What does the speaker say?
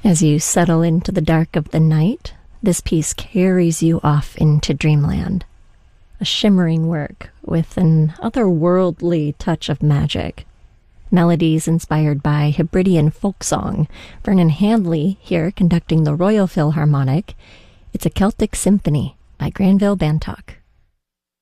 As you settle into the dark of the night, this piece carries you off into dreamland. A shimmering work with an otherworldly touch of magic. Melodies inspired by Hebridean folk song. Vernon Handley here conducting the Royal Philharmonic. It's a Celtic Symphony by Granville Bantock.